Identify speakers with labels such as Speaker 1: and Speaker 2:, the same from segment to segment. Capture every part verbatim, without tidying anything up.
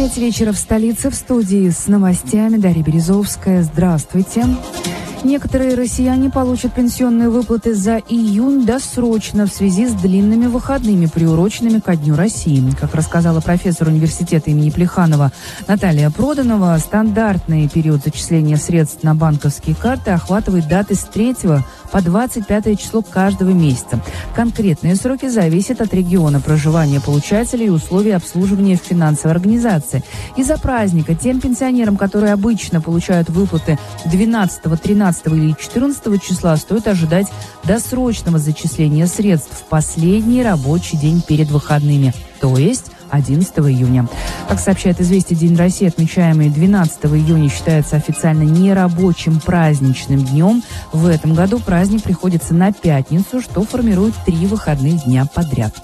Speaker 1: Пять вечера в столице, в студии с новостями Дарья Березовская. Здравствуйте. Некоторые россияне получат пенсионные выплаты за июнь досрочно в связи с длинными выходными, приуроченными ко Дню России. Как рассказала профессор университета имени Плеханова Наталья Проданова, стандартный период зачисления средств на банковские карты охватывает даты с третьего по двадцать пятое число каждого месяца. Конкретные сроки зависят от региона проживания получателя и условий обслуживания в финансовой организации. Из-за праздника тем пенсионерам, которые обычно получают выплаты двенадцатого, тринадцатого или четырнадцатого числа, стоит ожидать досрочного зачисления средств в последний рабочий день перед выходными, то есть одиннадцатого июня. Как сообщает «Известия», День России, отмечаемый двенадцатого июня, считается официально нерабочим праздничным днем. В этом году праздник приходится на пятницу, что формирует три выходных дня подряд.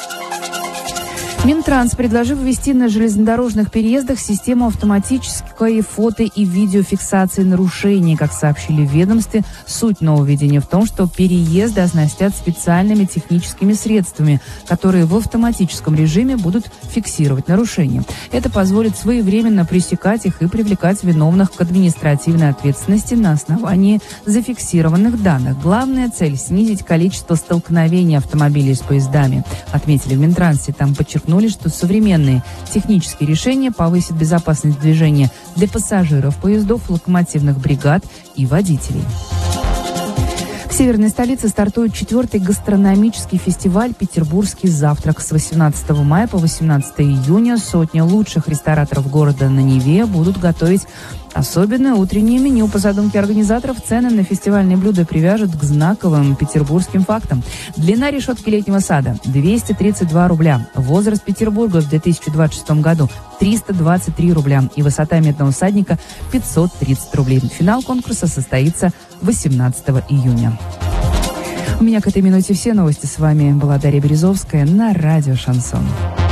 Speaker 1: Минтранс предложил ввести на железнодорожных переездах систему автоматической фото- и видеофиксации нарушений. Как сообщили в ведомстве, суть нововведения в том, что переезды оснастят специальными техническими средствами, которые в автоматическом режиме будут фиксировать нарушения. Это позволит своевременно пресекать их и привлекать виновных к административной ответственности на основании зафиксированных данных. Главная цель – снизить количество столкновений автомобилей с поездами, отметили в Минтрансе. Там подчеркнули, что современные технические решения повысят безопасность движения для пассажиров поездов, локомотивных бригад и водителей. В северной столице стартует четвертый гастрономический фестиваль «Петербургский завтрак». С восемнадцатого мая по восемнадцатого июня сотни лучших рестораторов города на Неве будут готовить особенное утреннее меню. По задумке организаторов, цены на фестивальные блюда привяжут к знаковым петербургским фактам. Длина решетки летнего сада – двести тридцать два рубля. Возраст Петербурга в две тысячи двадцать шестом году – триста двадцать три рубля. И высота медного всадника – пятьсот тридцать рублей. Финал конкурса состоится восемнадцатого июня. У меня к этой минуте все новости. С вами была Дарья Березовская на радио «Шансон».